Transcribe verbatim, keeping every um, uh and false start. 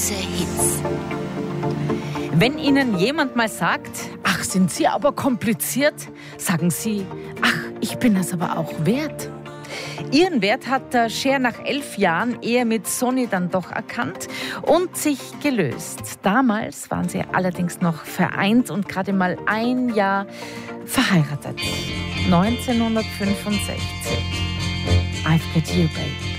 Hits. Wenn Ihnen jemand mal sagt, ach, sind Sie aber kompliziert, sagen Sie, ach, ich bin es aber auch wert. Ihren Wert hat der Cher nach elf Jahren Ehe mit Sony dann doch erkannt und sich gelöst. Damals waren sie allerdings noch vereint und gerade mal ein Jahr verheiratet. neunzehnhundertfünfundsechzig. I've got you, babe.